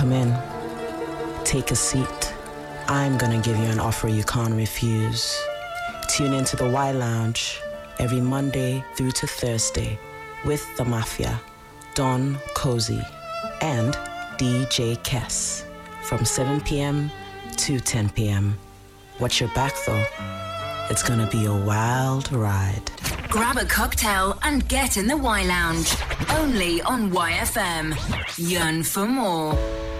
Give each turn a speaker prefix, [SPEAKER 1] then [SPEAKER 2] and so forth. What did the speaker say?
[SPEAKER 1] Come in. Take a seat. I'm gonna give you an offer you can't refuse. Tune into the Y Lounge every Monday through to Thursday with the Mafia, Don Cozy, and DJ Kess from 7 p.m. to 10 p.m. Watch your back though. It's gonna be a wild ride.
[SPEAKER 2] Grab a cocktail and get in the Y Lounge. Only on YFM. Yearn for more.